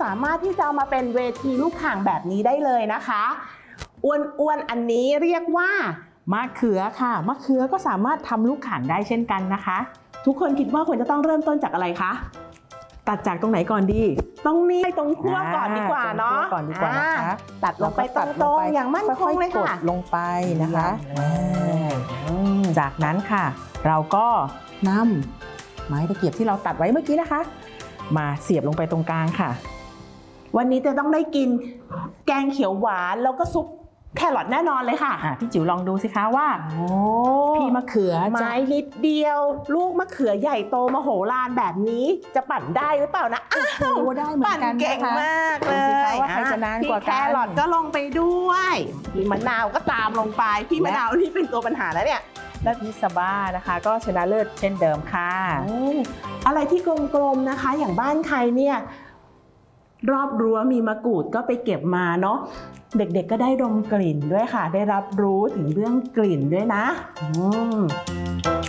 สามารถที่จะเอามาเป็นเวทีลูกข่างแบบนี้ได้เลยนะคะอ้วนๆอันนี้เรียกว่ามะเขือค่ะมะเขือก็สามารถทำลูกข่างได้เช่นกันนะคะทุกคนคิดว่าควรจะต้องเริ่มต้นจากอะไรคะตัดจากตรงไหนก่อนดีตรงนี้ตรงขั้วก่อนดีกว่าเนาะก่อนดีกว่านะคะตัดลงไปตรงๆอย่างมั่นคงเลยค่ะกดลงไปนะคะจากนั้นค่ะเราก็นำไม้ตะเกียบที่เราตัดไว้เมื่อกี้นะคะมาเสียบลงไปตรงกลางค่ะวันนี้จะต้องได้กินแกงเขียวหวานแล้วก็ซุปแครอทแน่นอนเลยค่ะพี่จิ๋วลองดูสิคะว่าพี่มะเขือไม้นิดเดียวลูกมะเขือใหญ่โตมโหฬารแบบนี้จะปั่นได้หรือเปล่านะได้เหมือนกันปั่นเก่งมากเลยว่าใครจะนานกว่ากันพี่แครอทก็ลงไปด้วยพี่มะนาวก็ตามลงไปพี่มะนาวนี่เป็นตัวปัญหาแล้วเนี่ยและพี่ซาบ้านะคะก็ชนะเลิศเช่นเดิมค่ะอะไรที่กลมๆนะคะอย่างบ้านใครเนี่ยรอบรั้วมีมะกรูดก็ไปเก็บมาเนาะเด็กๆก็ได้ดมกลิ่นด้วยค่ะได้รับรู้ถึงเรื่องกลิ่นด้วยนะ